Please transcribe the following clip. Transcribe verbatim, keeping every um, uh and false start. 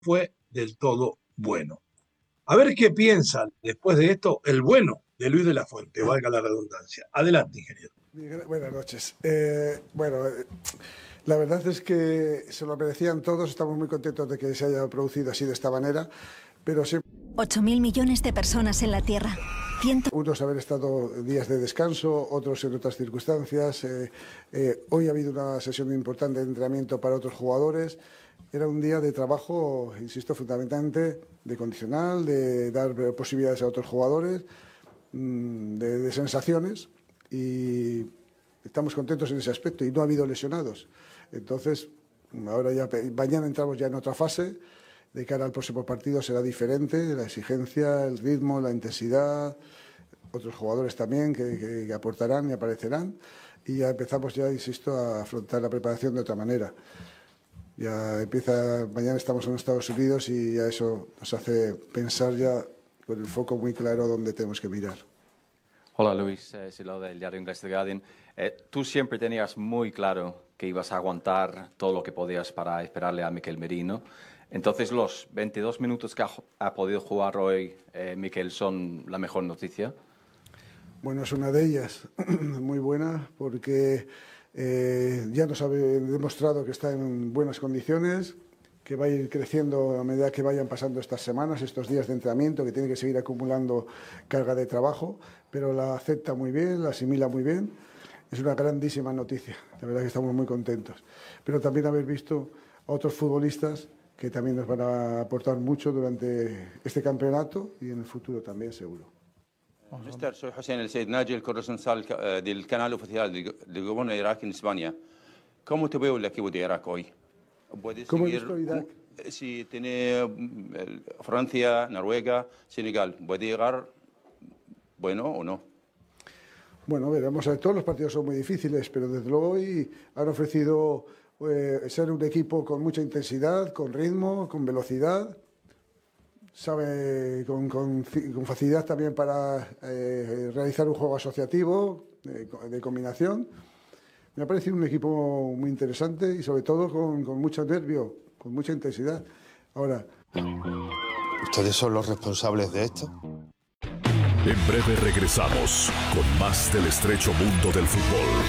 fue del todo bueno. A ver qué piensa después de esto el bueno de Luis de la Fuente, valga la redundancia. Adelante, ingeniero. Buenas noches. Eh, bueno, eh, la verdad es que se lo merecían todos. Estamos muy contentos de que se haya producido así de esta manera, pero siempre... ocho mil millones de personas en la Tierra. Ciento... Unos haber estado días de descanso, otros en otras circunstancias. Eh, eh, hoy ha habido una sesión importante de entrenamiento para otros jugadores. Era un día de trabajo, insisto, fundamentalmente de condicional, de dar posibilidades a otros jugadores, de, de sensaciones, y estamos contentos en ese aspecto, y no ha habido lesionados. Entonces, ahora ya, mañana entramos ya en otra fase. De cara al próximo partido será diferente, la exigencia, el ritmo, la intensidad, otros jugadores también que, que, que aportarán y aparecerán, y ya empezamos ya, insisto, a afrontar la preparación de otra manera. Ya empieza, mañana estamos en Estados Unidos y ya eso nos hace pensar ya con el foco muy claro dónde tenemos que mirar. Hola Luis, eh, Silo del diario inglés The Guardian. Eh, tú siempre tenías muy claro que ibas a aguantar todo lo que podías para esperarle a Mikel Merino. Entonces, los veintidós minutos que ha, ha podido jugar hoy eh, Mikel son la mejor noticia. Bueno, es una de ellas, muy buena, porque eh, ya nos ha demostrado que está en buenas condiciones, que va a ir creciendo a medida que vayan pasando estas semanas, estos días de entrenamiento, que tiene que seguir acumulando carga de trabajo, pero la acepta muy bien, la asimila muy bien. Es una grandísima noticia, la verdad que estamos muy contentos. Pero también haber visto a otros futbolistas que también nos van a aportar mucho durante este campeonato y en el futuro también, seguro. مستر soy حسين السيد ناجي الكورسنسال del canal oficial del gobierno de Irak en España. ¿Cómo te veo el equipo de Irak hoy? ¿Puedes ¿Cómo seguir, visto Irak? Si tiene Francia, Noruega, Senegal, ¿puede llegar bueno o no? Bueno, veremos. Todos los partidos son muy difíciles, pero desde luego hoy han ofrecido eh, ser un equipo con mucha intensidad, con ritmo, con velocidad. Sabe con, con, con facilidad también para eh, realizar un juego asociativo, de, de combinación. Me ha parecido un equipo muy interesante y sobre todo con, con mucho nervio, con mucha intensidad. Ahora, ¿ustedes son los responsables de esto? En breve regresamos con más del estrecho mundo del fútbol.